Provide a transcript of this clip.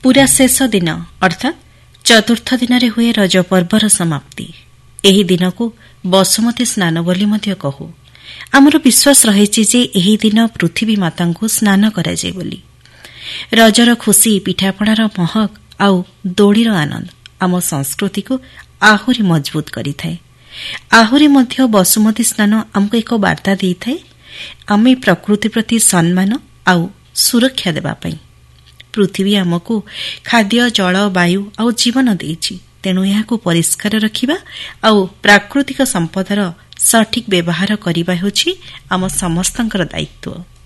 पूरा शेष दिन अर्थात चतुर्थ दिन हुए रज पर्वर समाप्ति। एही दिन को बसुमती स्नान बोली मध्य कहू। आमर विश्वास रही जे एही दिन पृथ्वी माता को स्नान कराए बोली। रजर खुशी, पिठापणार महक आउ दोड़ीर आनंद आम संस्कृति को आहुरी मजबूत करिथाए। आहुरी मध्य बसुमती स्नान आमको एक वार्ता देइथाए, आमे प्रकृति प्रति सम्मान आउ सुरक्षा देबा पई। पृथ्वी आमको खाद्य, जल, वायु आउ जीवन देइछि, तेणु याको परिष्कार रखिबा आउ प्राकृतिक संपदर सठिक व्यवहार करिबा होछि आम समस्तंकर दायित्व।